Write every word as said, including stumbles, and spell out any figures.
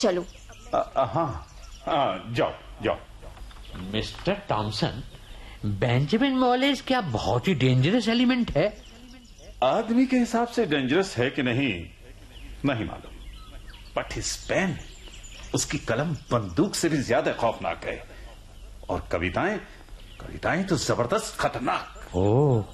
चलो। हाँ हाँ, जाओ जाओ। मिस्टर टॉमसन, बेंजामिन मॉलेस क्या बहुत ही डेंजरस एलिमेंट है? आदमी के हिसाब से डेंजरस है कि नहीं नहीं मालूम, बट हिज पेन, उसकी कलम बंदूक से भी ज्यादा खौफनाक है। और कविताएं कविताएं तो जबरदस्त खतरनाक। ओह।